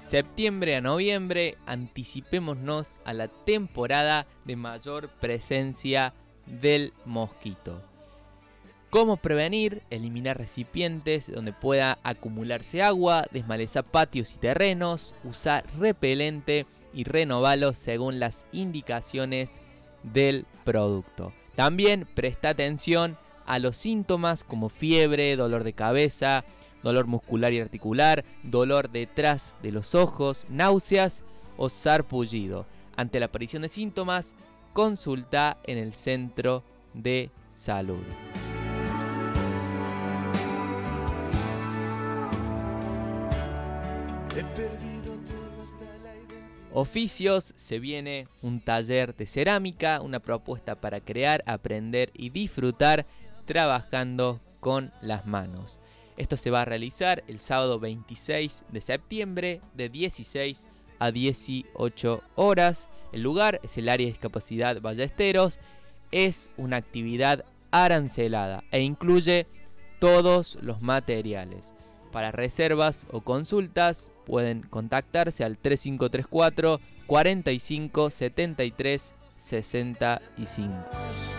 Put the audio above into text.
septiembre a noviembre, anticipémonos a la temporada de mayor presencia del mosquito. ¿Cómo prevenir? Eliminar recipientes donde pueda acumularse agua, desmalezar patios y terrenos, usar repelente y renovarlos según las indicaciones del producto. También presta atención a los síntomas como fiebre, dolor de cabeza, dolor muscular y articular, dolor detrás de los ojos, náuseas o sarpullido. Ante la aparición de síntomas, consulta en el centro de salud. Oficios, se viene un taller de cerámica, una propuesta para crear, aprender y disfrutar trabajando con las manos. Esto se va a realizar el sábado 26 de septiembre de 16 a 18 horas. El lugar es el área de discapacidad Ballesteros. Es una actividad arancelada e incluye todos los materiales. Para reservas o consultas pueden contactarse al 3534 45 73 65.